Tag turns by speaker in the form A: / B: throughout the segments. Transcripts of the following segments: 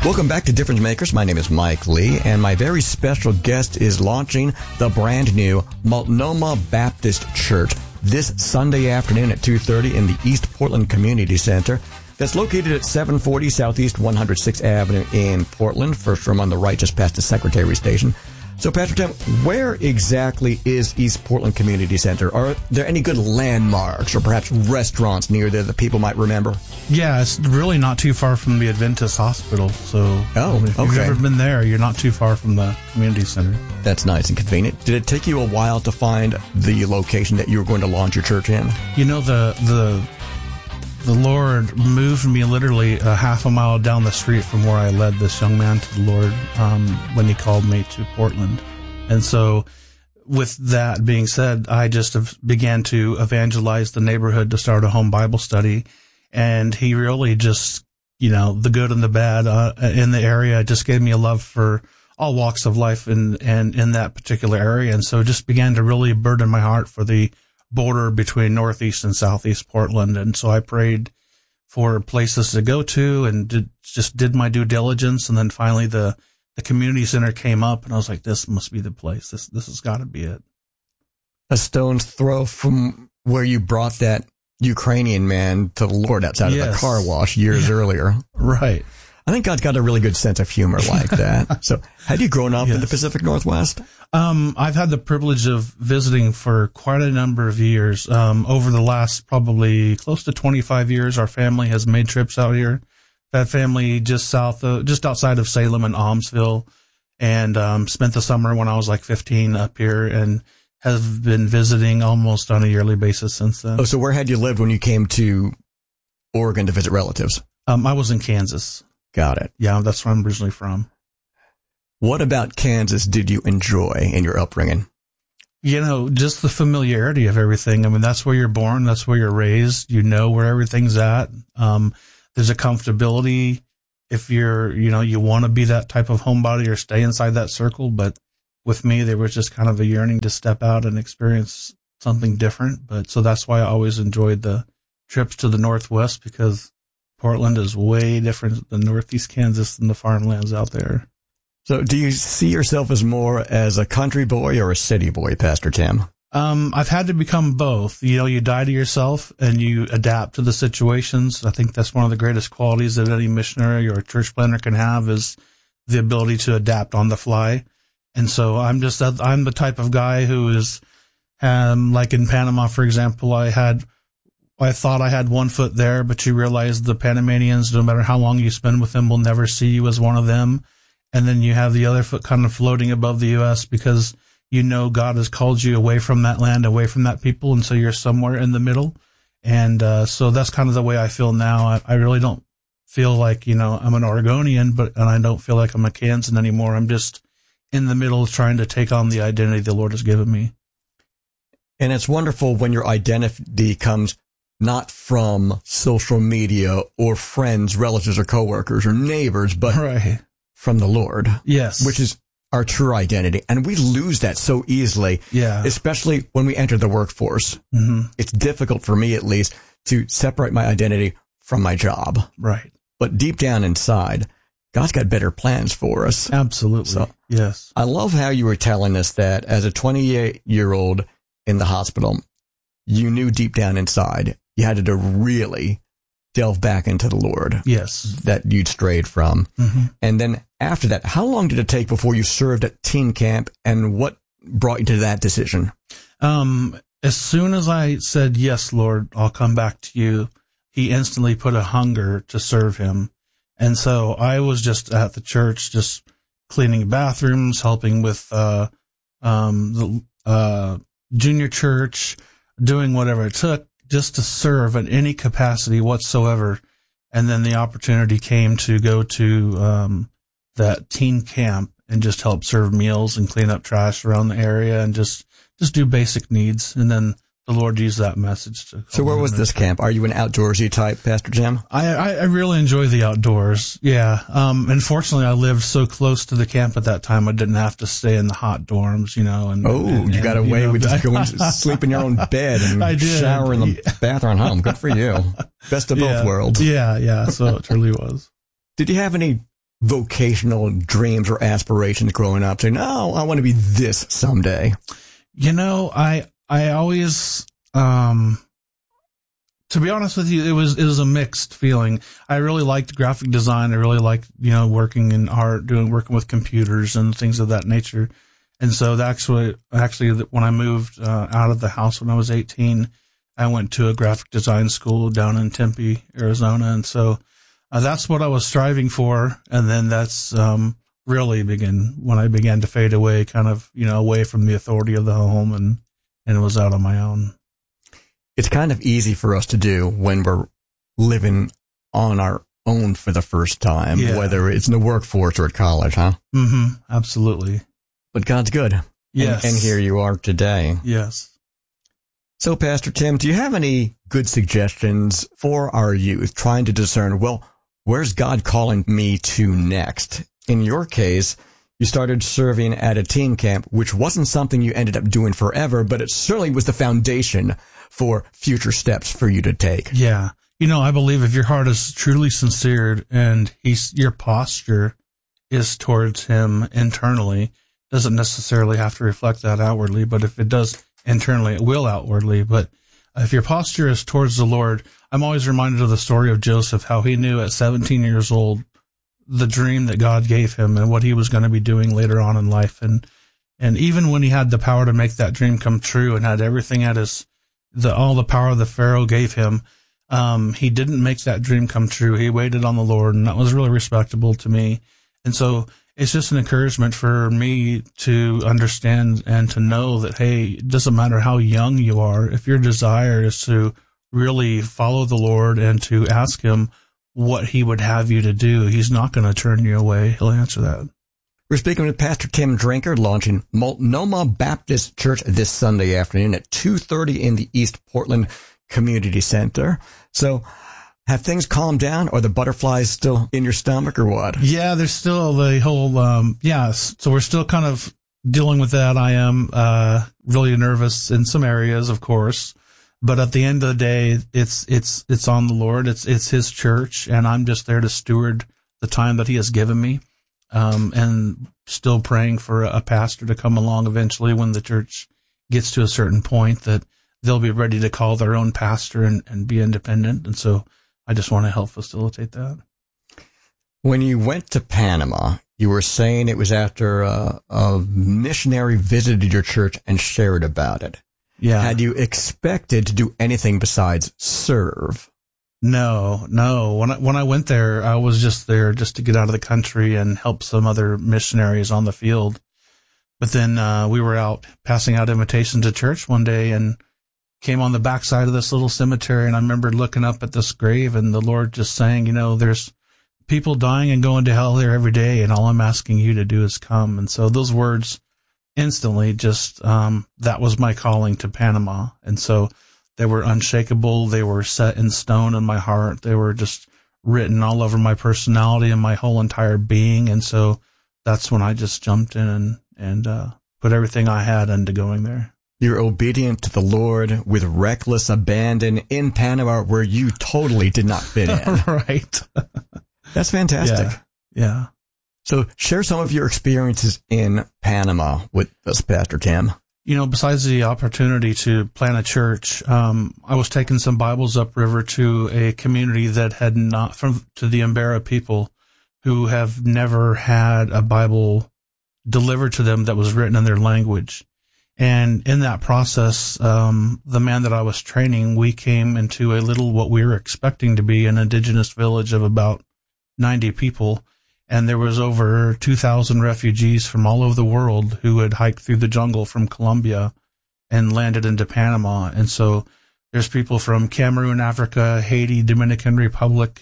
A: Welcome back to Difference Makers. My name is Mike Lee, and my very special guest is launching the brand new Multnomah Baptist Church this Sunday afternoon at 2:30 in the East Portland Community Center. That's located at 740 Southeast 106th Avenue in Portland, first room on the right just past the Secretary Station. So, Pastor Tim, where exactly is East Portland Community Center? Are there any good landmarks or perhaps restaurants near there that people might remember?
B: Yeah, it's really not too far from the Adventist Hospital. So, if you've ever been there, you're not too far from the community center.
A: That's nice and convenient. Did it take you a while to find the location that you were going to launch your church in?
B: You know, the Lord moved me literally a half a mile down the street from where I led this young man to the Lord when he called me to Portland. And so with that being said, I just began to evangelize the neighborhood to start a home Bible study. And he really just, you know, the good and the bad in the area just gave me a love for all walks of life and in that particular area. And so just began to really burden my heart for the border between Northeast and Southeast Portland. And so I prayed for places to go to and did my due diligence. And then finally the community center came up and I was like, this must be the place. This has got to be it.
A: A stone's throw from where you brought that Ukrainian man to the Lord outside of the car wash years earlier.
B: Right.
A: I think God's got a really good sense of humor like that. So had you grown up in the Pacific Northwest?
B: I've had the privilege of visiting for quite a number of years. Over the last probably close to 25 years, our family has made trips out here. That family just outside of Salem and Almsville, and spent the summer when I was like 15 up here and have been visiting almost on a yearly basis since then.
A: Oh, so where had you lived when you came to Oregon to visit relatives?
B: I was in Kansas.
A: Got it.
B: Yeah, that's where I'm originally from.
A: What about Kansas did you enjoy in your upbringing?
B: You know, just the familiarity of everything. I mean, that's where you're born. That's where you're raised. You know where everything's at. There's a comfortability if you want to be that type of homebody or stay inside that circle. But with me, there was just kind of a yearning to step out and experience something different. But so that's why I always enjoyed the trips to the Northwest, because Portland is way different than Northeast Kansas and the farmlands out there.
A: So do you see yourself as more as a country boy or a city boy, Pastor Tim?
B: I've had to become both. You know, you die to yourself and you adapt to the situations. I think that's one of the greatest qualities that any missionary or church planner can have, is the ability to adapt on the fly. And so I'm the type of guy who is, like in Panama, for example, I thought I had one foot there, but you realize the Panamanians, no matter how long you spend with them, will never see you as one of them. And then you have the other foot kind of floating above the U.S. because you know God has called you away from that land, away from that people, and so you're somewhere in the middle. And so that's kind of the way I feel now. I really don't feel like, I'm an Oregonian, and I don't feel like I'm a Kansan anymore. I'm just in the middle trying to take on the identity the Lord has given me.
A: And it's wonderful when your identity comes not from social media or friends, relatives, or coworkers or neighbors, but from the Lord.
B: Yes.
A: Which is our true identity. And we lose that so easily.
B: Yeah.
A: Especially when we enter the workforce.
B: Mm-hmm.
A: It's difficult for me, at least, to separate my identity from my job.
B: Right.
A: But deep down inside, God's got better plans for us.
B: Absolutely. So, yes.
A: I love how you were telling us that as a 28-year-old in the hospital, you knew deep down inside you had to really delve back into the Lord.
B: Yes.
A: That you'd strayed from.
B: Mm-hmm.
A: And then after that, how long did it take before you served at teen camp, and what brought you to that decision?
B: As soon as I said, yes, Lord, I'll come back to you, he instantly put a hunger to serve him. And so I was just at the church, just cleaning bathrooms, helping with the junior church, doing whatever it took just to serve in any capacity whatsoever. And then the opportunity came to go to that teen camp and just help serve meals and clean up trash around the area and just do basic needs. And then the Lord used that message to.
A: So where was this camp? Are you an outdoorsy type, Pastor Jim?
B: I really enjoy the outdoors. Yeah. Unfortunately, I lived so close to the camp at that time, I didn't have to stay in the hot dorms, And,
A: you got away with just going to sleep in your own bed and shower in the bathroom home. Good for you. Best of both worlds.
B: Yeah. So it truly was.
A: Did you have any vocational dreams or aspirations growing up? Saying, "No, I want to be this someday."
B: I always, to be honest with you, it was a mixed feeling. I really liked graphic design. I really liked, working in art, working with computers and things of that nature. And so actually, when I moved out of the house when I was 18, I went to a graphic design school down in Tempe, Arizona. And so that's what I was striving for. And then that's really when I began to fade away, kind of, away from the authority of the home and it was out on my own.
A: It's kind of easy for us to do when we're living on our own for the first time, whether it's in the workforce or at college, huh?
B: Mm-hmm. Absolutely.
A: But God's good.
B: Yes.
A: And here you are today.
B: Yes.
A: So, Pastor Tim, do you have any good suggestions for our youth trying to discern, well, where's God calling me to next? In your case, you started serving at a teen camp, which wasn't something you ended up doing forever, but it certainly was the foundation for future steps for you to take.
B: Yeah. I believe if your heart is truly sincere and your posture is towards him internally, doesn't necessarily have to reflect that outwardly, but if it does internally, it will outwardly. But if your posture is towards the Lord, I'm always reminded of the story of Joseph, how he knew at 17 years old the dream that God gave him and what he was going to be doing later on in life. And even when he had the power to make that dream come true and had everything at all the power the Pharaoh gave him, he didn't make that dream come true. He waited on the Lord, and that was really respectable to me. And so it's just an encouragement for me to understand and to know that, hey, it doesn't matter how young you are. If your desire is to really follow the Lord and to ask him what he would have you to do, he's not going to turn you away. He'll answer that.
A: We're speaking with Pastor Tim Drinker, launching Multnomah Baptist Church this Sunday afternoon at 2:30 in the East Portland Community Center. So have things calmed down, or the butterflies still in your stomach, or what?
B: Yeah, there's still the whole, so we're still kind of dealing with that. I am really nervous in some areas, of course, but at the end of the day, it's on the Lord. It's his church, and I'm just there to steward the time that he has given me. And still praying for a pastor to come along eventually when the church gets to a certain point that they'll be ready to call their own pastor and be independent. And so I just want to help facilitate that.
A: When you went to Panama, you were saying it was after a missionary visited your church and shared about it.
B: Yeah.
A: Had you expected to do anything besides serve?
B: No. When I went there, I was just there just to get out of the country and help some other missionaries on the field. But then we were out passing out invitations to church one day and came on the backside of this little cemetery. And I remember looking up at this grave and the Lord just saying, there's people dying and going to hell there every day, and all I'm asking you to do is come. And so those words instantly just that was my calling to Panama. And so they were unshakable. They were set in stone in my heart. They were just written all over my personality and my whole entire being. And so that's when I just jumped in and put everything I had into going there.
A: You're obedient to the Lord with reckless abandon in Panama, where you totally did not fit in.
B: Right.
A: That's fantastic.
B: Yeah.
A: So share some of your experiences in Panama with us, Pastor Tim.
B: Besides the opportunity to plant a church, I was taking some Bibles upriver to a community that had not, to the Embera people who have never had a Bible delivered to them that was written in their language. And in that process, the man that I was training, we came into a little, what we were expecting to be an indigenous village of about 90 people. And there was over 2,000 refugees from all over the world who had hiked through the jungle from Colombia and landed into Panama. And so there's people from Cameroon, Africa, Haiti, Dominican Republic,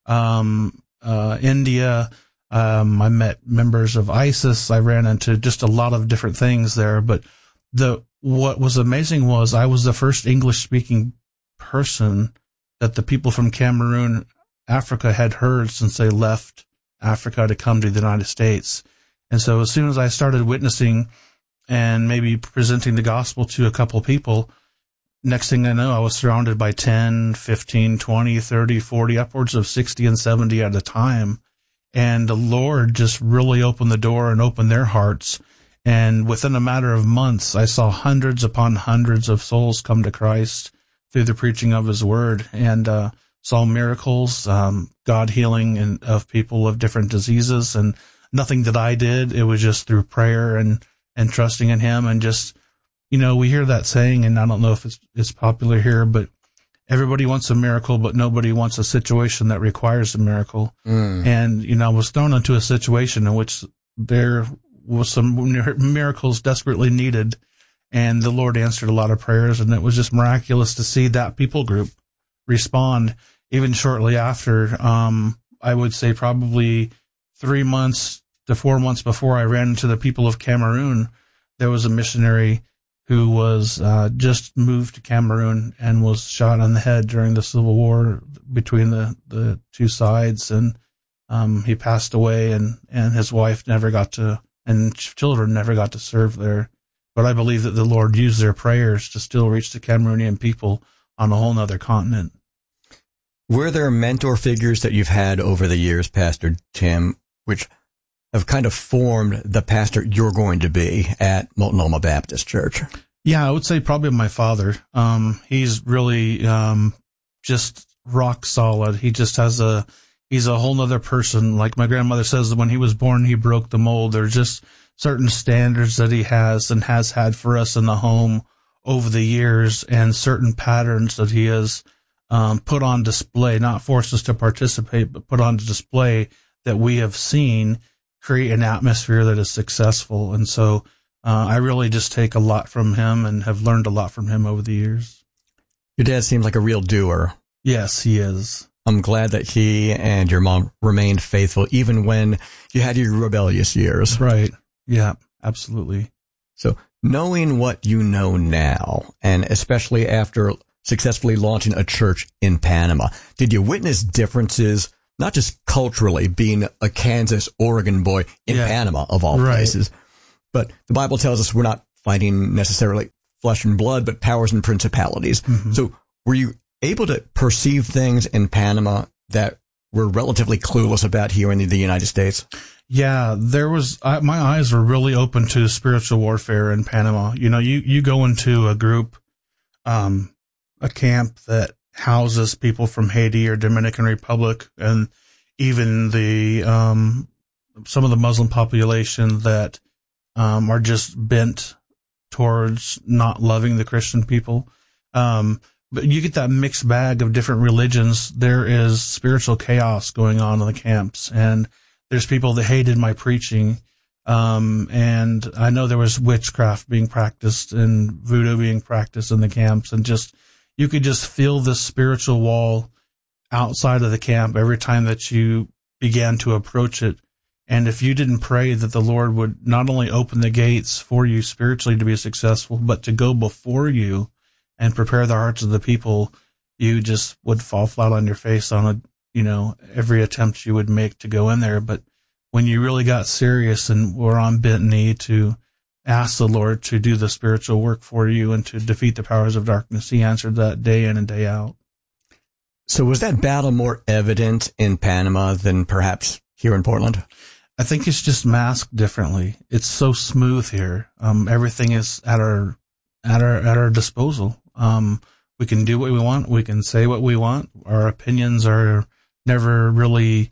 B: India. I met members of ISIS. I ran into just a lot of different things there. But what was amazing was I was the first English-speaking person that the people from Cameroon, Africa had heard since they left Africa to come to the United States. And so as soon as I started witnessing and maybe presenting the gospel to a couple people, next thing I know, I was surrounded by 10, 15, 20, 30, 40, upwards of 60 and 70 at a time. And the Lord just really opened the door and opened their hearts. And within a matter of months, I saw hundreds upon hundreds of souls come to Christ through the preaching of his word, and saw miracles, God healing of people of different diseases, and nothing that I did. It was just through prayer and trusting in him. And just, we hear that saying, and I don't know if it's popular here, but everybody wants a miracle, but nobody wants a situation that requires a miracle. And, I was thrown into a situation in which there was some miracles desperately needed, and the Lord answered a lot of prayers, and it was just miraculous to see that people group respond. Even shortly after, I would say probably 3 months to 4 months before I ran into the people of Cameroon, there was a missionary who was just moved to Cameroon and was shot on the head during the civil war between the two sides, and he passed away, and his wife and children never got to serve there. But I believe that the Lord used their prayers to still reach the Cameroonian people on a whole nother continent.
A: Were there mentor figures that you've had over the years, Pastor Tim, which have kind of formed the pastor you're going to be at Multnomah Baptist Church?
B: Yeah, I would say probably my father. He's really just rock solid. He just he's a whole nother person. Like my grandmother says, that when he was born, he broke the mold. There's just certain standards that he has and has had for us in the home over the years, and certain patterns that he has put on display, not forced us to participate, but put on display that we have seen create an atmosphere that is successful. And so I really just take a lot from him and have learned a lot from him over the years.
A: Your dad seems like a real doer.
B: Yes, he is.
A: I'm glad that he and your mom remained faithful even when you had your rebellious years.
B: Right. Yeah, absolutely.
A: So knowing what you know now, and especially after successfully launching a church in Panama, did you witness differences, not just culturally, being a Kansas, Oregon boy in Panama, of all places, but the Bible tells us we're not fighting necessarily flesh and blood, but powers and principalities. Mm-hmm. So were you able to perceive things in Panama that we're relatively clueless about here in the United States?
B: Yeah, my eyes were really open to spiritual warfare in Panama. You go into a group, a camp that houses people from Haiti or Dominican Republic, and even some of the Muslim population that are just bent towards not loving the Christian people. But you get that mixed bag of different religions. There is spiritual chaos going on in the camps, and there's people that hated my preaching. And I know there was witchcraft being practiced and voodoo being practiced in the camps, and you could just feel this spiritual wall outside of the camp every time that you began to approach it. And if you didn't pray that the Lord would not only open the gates for you spiritually to be successful, but to go before you and prepare the hearts of the people, you just would fall flat on your face on every attempt you would make to go in there. But when you really got serious and were on bent knee to ask the Lord to do the spiritual work for you and to defeat the powers of darkness, he answered that day in and day out.
A: So was that battle more evident in Panama than perhaps here in Portland?
B: I think it's just masked differently. It's so smooth here. Everything is at our disposal. We can do what we want. We can say what we want. Our opinions are never really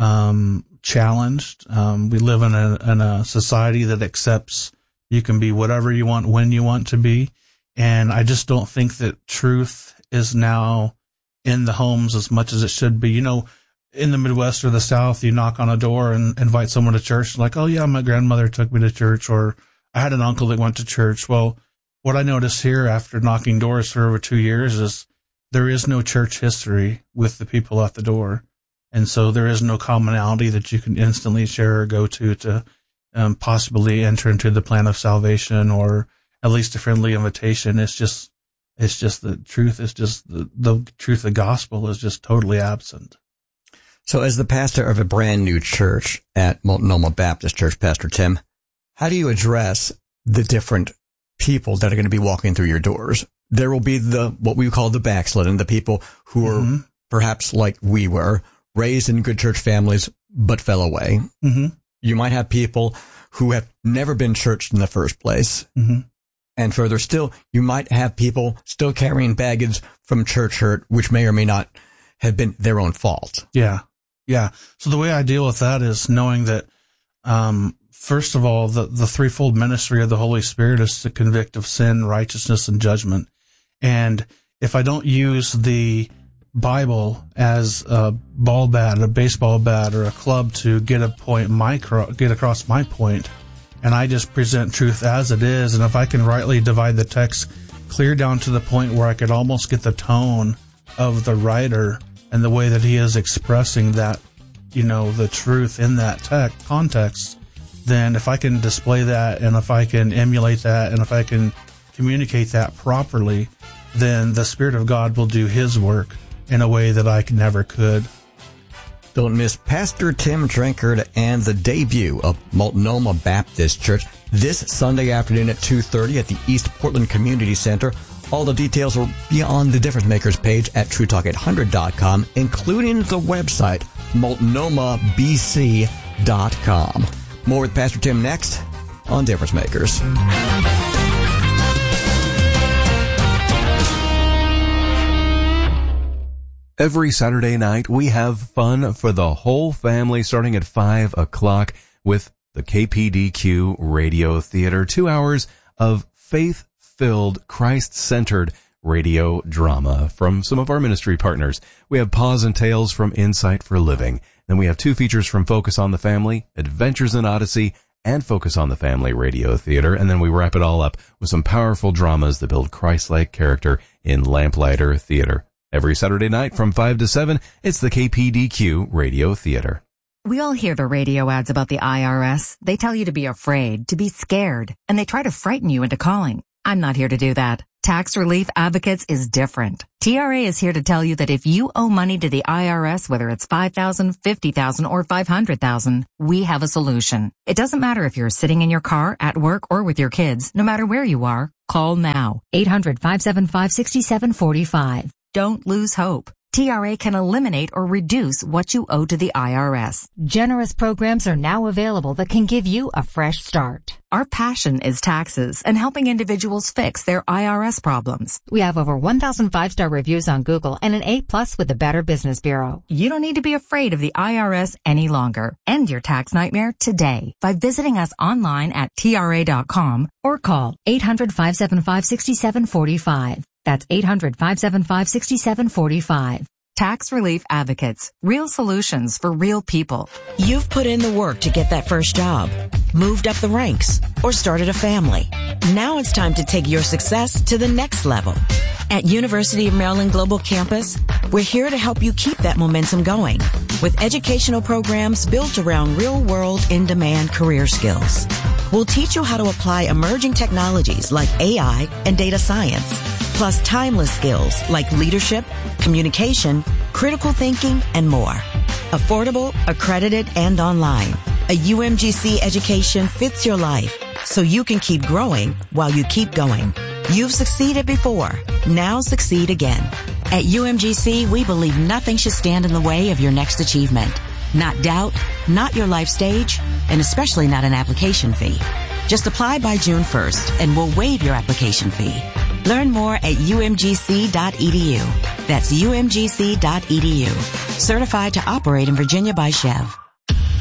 B: challenged. We live in a society that accepts you can be whatever you want when you want to be. And I just don't think that truth is now in the homes as much as it should be. In the Midwest or the South, you knock on a door and invite someone to church, like, oh yeah, my grandmother took me to church, or I had an uncle that went to church. Well, what I noticed here after knocking doors for over 2 years is there is no church history with the people at the door. And so there is no commonality that you can instantly share or go to possibly enter into the plan of salvation, or at least a friendly invitation. It's just the truth is just the truth of the gospel is just totally absent.
A: So as the pastor of a brand new church at Multnomah Baptist Church, Pastor Tim, how do you address the different people that are going to be walking through your doors? There will be what we call the backslidden, the people who are perhaps like we were, raised in good church families, but fell away.
B: Mm-hmm.
A: You might have people who have never been churched in the first place.
B: Mm-hmm.
A: And further still, you might have people still carrying baggage from church hurt, which may or may not have been their own fault.
B: Yeah. Yeah. So the way I deal with that is knowing that, first of all, the threefold ministry of the Holy Spirit is to convict of sin, righteousness, and judgment. And if I don't use the Bible as a ball bat, a baseball bat, or a club to get across my point, and I just present truth as it is, and if I can rightly divide the text clear down to the point where I could almost get the tone of the writer and the way that he is expressing that, the truth in that context, then if I can display that, and if I can emulate that, and if I can communicate that properly, then the Spirit of God will do His work in a way that I never could.
A: Don't miss Pastor Tim Drinkard and the debut of Multnomah Baptist Church this Sunday afternoon at 2:30 at the East Portland Community Center. All the details will be on the Difference Makers page at TrueTalk800.com, including the website multnomahbc.com. More with Pastor Tim next on Difference Makers.
C: Every Saturday night, we have fun for the whole family starting at 5 o'clock with the KPDQ Radio Theater. 2 hours of faith-filled, Christ-centered radio drama from some of our ministry partners. We have Paws and Tales from Insight for Living. Then we have 2 features from Focus on the Family, Adventures in Odyssey, and Focus on the Family Radio Theater. And then we wrap it all up with some powerful dramas that build Christ-like character in Lamplighter Theater. Every Saturday night from 5 to 7, it's the KPDQ Radio Theater.
D: We all hear the radio ads about the IRS. They tell you to be afraid, to be scared, and they try to frighten you into calling. I'm not here to do that. Tax Relief Advocates is different. TRA is here to tell you that if you owe money to the IRS, whether it's $5,000, $50,000, or $500,000, we have a solution. It doesn't matter if you're sitting in your car, at work, or with your kids. No matter where you are, call now. 800-575-6745. Don't lose hope. TRA can eliminate or reduce what you owe to the IRS.
E: Generous programs are now available that can give you a fresh start.
D: Our passion is taxes and helping individuals fix their IRS problems.
E: We have over 1,000 5-star reviews on Google and an A+ with the Better Business Bureau.
D: You don't need to be afraid of the IRS any longer. End your tax nightmare today by visiting us online at TRA.com
E: or call 800-575-6745. That's 800-575-6745.
D: Tax Relief Advocates. Real solutions for real people.
F: You've put in the work to get that first job, moved up the ranks, or started a family. Now it's time to take your success to the next level. At University of Maryland Global Campus, we're here to help you keep that momentum going with educational programs built around real-world, in-demand career skills. We'll teach you how to apply emerging technologies like AI and data science, plus timeless skills like leadership, communication, critical thinking, and more. Affordable, accredited, and online. A UMGC education fits your life so you can keep growing while you keep going. You've succeeded before. Now succeed again. At UMGC, we believe nothing should stand in the way of your next achievement. Not doubt, not your life stage, and especially not an application fee. Just apply by June 1st and we'll waive your application fee. Learn more at umgc.edu. That's umgc.edu. Certified to operate in Virginia by Chev.